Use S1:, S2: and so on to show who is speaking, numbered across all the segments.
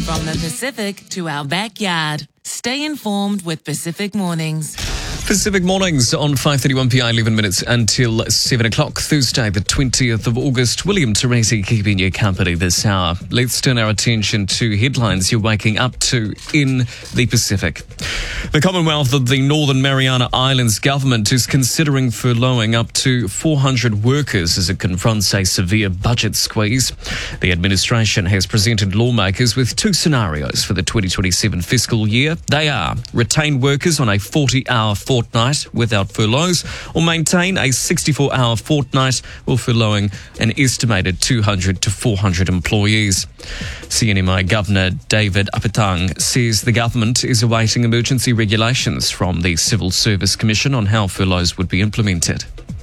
S1: From the Pacific to our backyard. Stay informed with Pacific Mornings.
S2: Pacific Mornings on 5:31 p.m. 11 minutes until 7 o'clock, Thursday, the 20th of August. William Teresi keeping you company this hour. Let's turn our attention to headlines you're waking up to in the Pacific. The Commonwealth of the Northern Mariana Islands government is considering furloughing up to 400 workers as it confronts a severe budget squeeze. The administration has presented lawmakers with two scenarios for the 2027 fiscal year. They are retain workers on a 40-hour fortnight without furloughs, or maintain a 64-hour fortnight while furloughing an estimated 200 to 400 employees. CNMI Governor David Apatang says the government is awaiting emergency regulations from the Civil Service Commission on how furloughs would be implemented.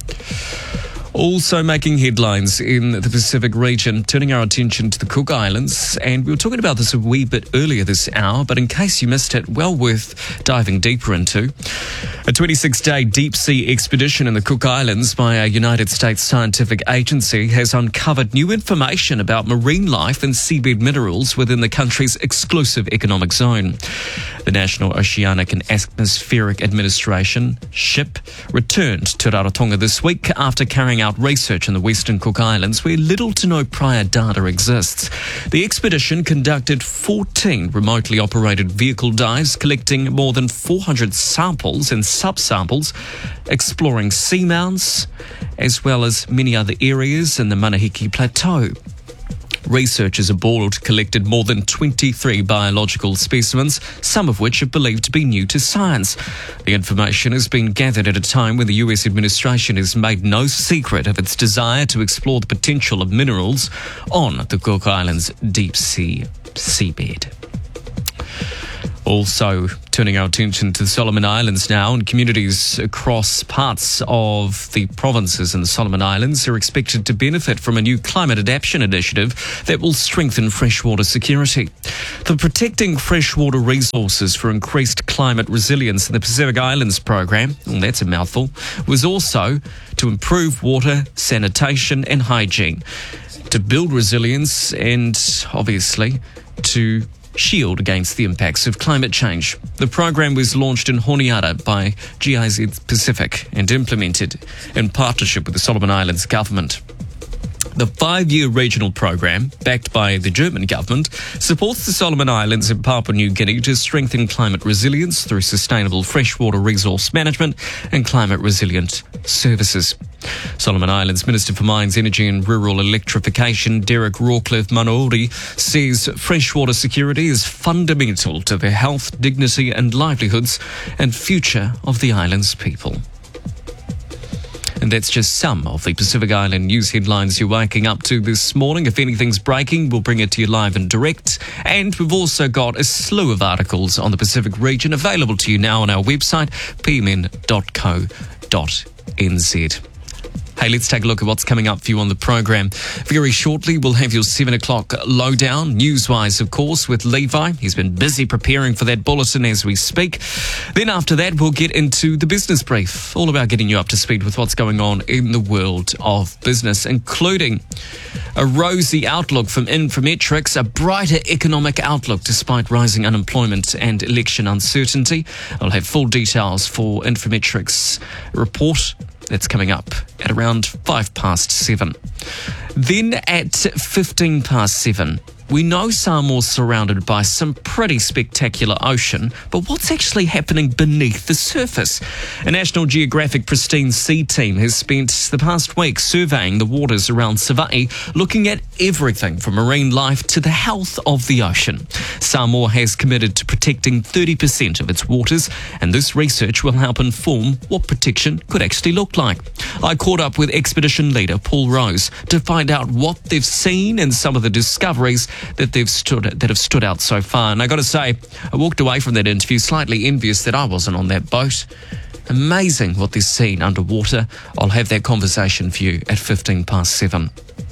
S2: Also making headlines in the Pacific region, turning our attention to the Cook Islands. And we were talking about this a wee bit earlier this hour, but in case you missed it, well worth diving deeper into. A 26-day deep-sea expedition in the Cook Islands by a United States scientific agency has uncovered new information about marine life and seabed minerals within the country's exclusive economic zone. The National Oceanic and Atmospheric Administration, SHIP, returned to Rarotonga this week after carrying out research in the Western Cook Islands where little to no prior data exists. The expedition conducted 14 remotely operated vehicle dives, collecting more than 400 samples and subsamples, exploring seamounts, as well as many other areas in the Manahiki Plateau. Researchers aboard collected more than 23 biological specimens, some of which are believed to be new to science. The information has been gathered at a time when the US administration has made no secret of its desire to explore the potential of minerals on the Cook Islands deep sea seabed. Also, turning our attention to the Solomon Islands now, and communities across parts of the provinces in the Solomon Islands are expected to benefit from a new climate adaptation initiative that will strengthen freshwater security. The Protecting Freshwater Resources for Increased Climate Resilience in the Pacific Islands program, well, that's a mouthful, was also to improve water, sanitation and hygiene, to build resilience and, obviously, to shield against the impacts of climate change. The program was launched in Honiara by GIZ Pacific and implemented in partnership with the Solomon Islands government. The 5-year regional program, backed by the German government, supports the Solomon Islands and Papua New Guinea to strengthen climate resilience through sustainable freshwater resource management and climate resilient services. Solomon Islands Minister for Mines, Energy and Rural Electrification, Derek Rawcliffe Manauri, says freshwater security is fundamental to the health, dignity and livelihoods and future of the island's people. And that's just some of the Pacific Island news headlines you're waking up to this morning. If anything's breaking, we'll bring it to you live and direct. And we've also got a slew of articles on the Pacific region available to you now on our website, pmn.co.nz. Hey, let's take a look at what's coming up for you on the program. Very shortly, we'll have your 7 o'clock lowdown, news-wise, of course, with Levi. He's been busy preparing for that bulletin as we speak. Then after that, we'll get into the business brief, all about getting you up to speed with what's going on in the world of business, including a rosy outlook from Infometrics, a brighter economic outlook despite rising unemployment and election uncertainty. I'll have full details for Infometrics' report. That's coming up at around 7:05. Then at 7:15, we know Samoa's surrounded by some pretty spectacular ocean, but what's actually happening beneath the surface? A National Geographic Pristine Sea team has spent the past week surveying the waters around Savaii, looking at everything from marine life to the health of the ocean. Samoa has committed to protecting 30% of its waters, and this research will help inform what protection could actually look like. I caught up with expedition leader Paul Rose to find out what they've seen and some of the discoveries that have stood out so far. And I got to say, I walked away from that interview slightly envious that I wasn't on that boat. Amazing what they've seen underwater. I'll have that conversation for you at 7:15.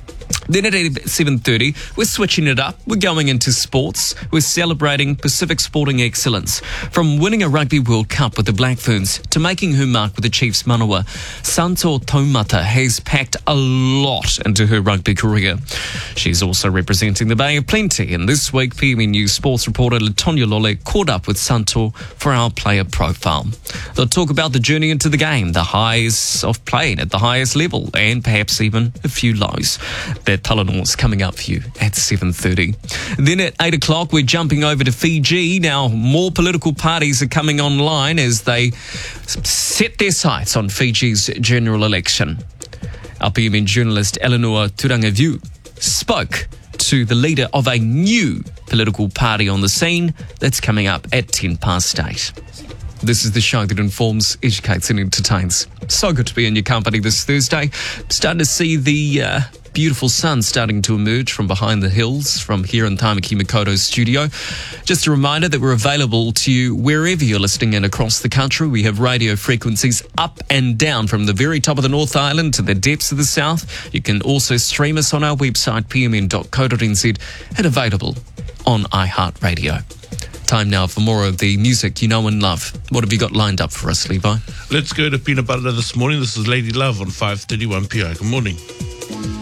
S2: Then at 7:30, we're switching it up. We're going into sports. We're celebrating Pacific sporting excellence. From winning a Rugby World Cup with the Black Ferns to making her mark with the Chiefs Manawa, Santo Taumata has packed a lot into her rugby career. She's also representing the Bay of Plenty, and this week PME News sports reporter Latonya Lole caught up with Santo for our player profile. They'll talk about the journey into the game, the highs of playing at the highest level, and perhaps even a few lows. That Talanor's coming up for you at 7:30. Then at 8 o'clock, we're jumping over to Fiji. Now, more political parties are coming online as they set their sights on Fiji's general election. Our PMN journalist Eleanor Turangavu spoke to the leader of a new political party on the scene that's coming up at 8:10. This is the show that informs, educates and entertains. So good to be in your company this Thursday. Starting to see the beautiful sun starting to emerge from behind the hills from here in Tamaki Makoto's studio. Just a reminder that we're available to you wherever you're listening in across the country. We have radio frequencies up and down from the very top of the North Island to the depths of the South. You can also stream us on our website, pmn.co.nz, and available on iHeartRadio. Time now for more of the music you know and love. What have you got lined up for us, Levi?
S3: Let's go to Peanut Butter this morning. This is Lady Love on 531 PI. Good morning.